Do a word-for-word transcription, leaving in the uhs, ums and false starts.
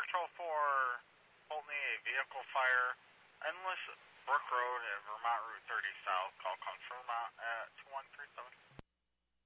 Patrol four, Pulteney, a vehicle fire, Endless Brook Road at Vermont Route thirty South. Call